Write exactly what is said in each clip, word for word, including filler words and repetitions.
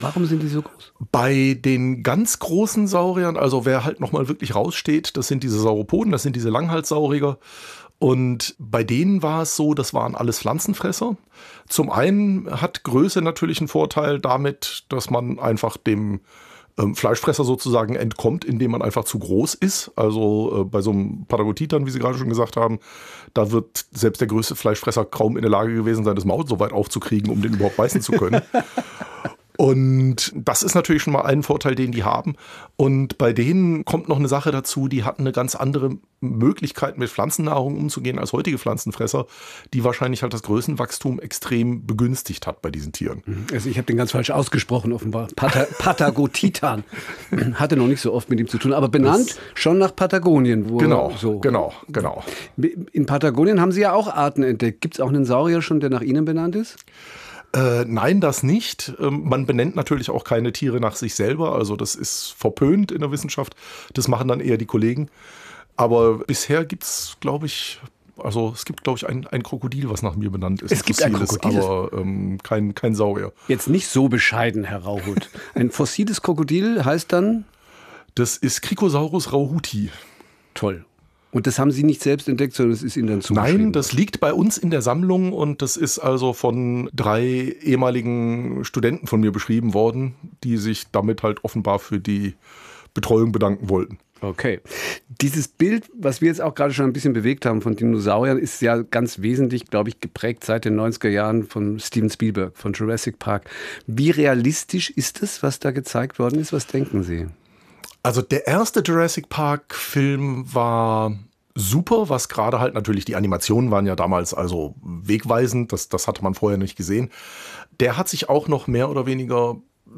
Warum sind die so groß? Bei den ganz großen Sauriern, also wer halt nochmal wirklich raussteht, das sind diese Sauropoden, das sind diese Langhalssauriger. Und bei denen war es so, das waren alles Pflanzenfresser. Zum einen hat Größe natürlich einen Vorteil damit, dass man einfach dem ähm, Fleischfresser sozusagen entkommt, indem man einfach zu groß ist. Also äh, bei so einem Patagotitan, wie Sie gerade schon gesagt haben, da wird selbst der größte Fleischfresser kaum in der Lage gewesen sein, das Maul so weit aufzukriegen, um den überhaupt beißen zu können. Und das ist natürlich schon mal ein Vorteil, den die haben. Und bei denen kommt noch eine Sache dazu, die hatten eine ganz andere Möglichkeit, mit Pflanzennahrung umzugehen als heutige Pflanzenfresser, die wahrscheinlich halt das Größenwachstum extrem begünstigt hat bei diesen Tieren. Also ich habe den ganz falsch ausgesprochen, offenbar. Pata- Patagotitan. Hatte noch nicht so oft mit ihm zu tun, aber benannt das schon nach Patagonien. Wo genau, so. genau, genau. In Patagonien haben Sie ja auch Arten entdeckt. Gibt es auch einen Saurier schon, der nach Ihnen benannt ist? Äh, nein, das nicht. Ähm, man benennt natürlich auch keine Tiere nach sich selber. Also das ist verpönt in der Wissenschaft. Das machen dann eher die Kollegen. Aber bisher gibt es, glaube ich, also es gibt, glaube ich, ein, ein Krokodil, was nach mir benannt ist. Es gibt ein Krokodil, aber ähm, kein, kein Saurier. Jetzt nicht so bescheiden, Herr Rauhut. Ein fossiles Krokodil heißt dann? Das ist Cricosaurus rauhuti. Toll. Und das haben Sie nicht selbst entdeckt, sondern es ist Ihnen dann zugeschrieben? Nein, das liegt bei uns in der Sammlung und das ist also von drei ehemaligen Studenten von mir beschrieben worden, die sich damit halt offenbar für die Betreuung bedanken wollten. Okay. Dieses Bild, was wir jetzt auch gerade schon ein bisschen bewegt haben von Dinosauriern, ist ja ganz wesentlich, glaube ich, geprägt seit den neunziger Jahren von Steven Spielberg, von Jurassic Park. Wie realistisch ist es, was da gezeigt worden ist? Was denken Sie? Also der erste Jurassic Park-Film war super, was gerade halt natürlich, die Animationen waren ja damals also wegweisend, das, das hatte man vorher nicht gesehen. Der hat sich auch noch mehr oder weniger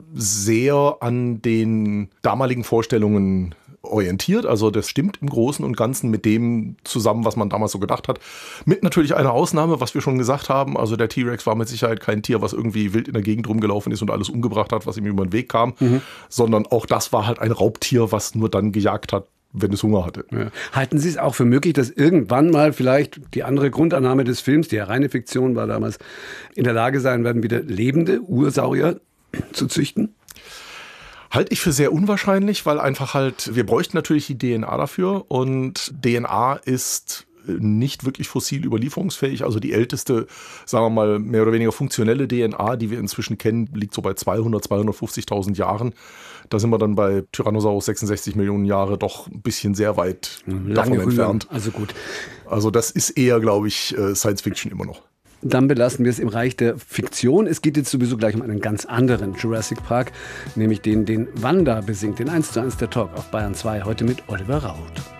sehr an den damaligen Vorstellungen orientiert. Also das stimmt im Großen und Ganzen mit dem zusammen, was man damals so gedacht hat. Mit natürlich einer Ausnahme, was wir schon gesagt haben. Also der T-Rex war mit Sicherheit kein Tier, was irgendwie wild in der Gegend rumgelaufen ist und alles umgebracht hat, was ihm über den Weg kam. Mhm. Sondern auch das war halt ein Raubtier, was nur dann gejagt hat, wenn es Hunger hatte. Ja. Halten Sie es auch für möglich, dass irgendwann mal vielleicht die andere Grundannahme des Films, die ja reine Fiktion war damals, in der Lage sein werden, wieder lebende Ursaurier zu züchten? Halte ich für sehr unwahrscheinlich, weil einfach halt, wir bräuchten natürlich die D N A dafür und D N A ist nicht wirklich fossil überlieferungsfähig. Also die älteste, sagen wir mal, mehr oder weniger funktionelle D N A, die wir inzwischen kennen, liegt so bei zweihundert, zweihundertfünfzigtausend Jahren. Da sind wir dann bei Tyrannosaurus sechsundsechzig Millionen Jahre doch ein bisschen sehr weit Lange davon entfernt. Also gut. Also das ist eher, glaube ich, Science Fiction immer noch. Dann belassen wir es im Reich der Fiktion. Es geht jetzt sowieso gleich um einen ganz anderen Jurassic Park, nämlich den, den Wanda besingt, den eins zu eins der Talk auf Bayern zwei, heute mit Oliver Rauhut.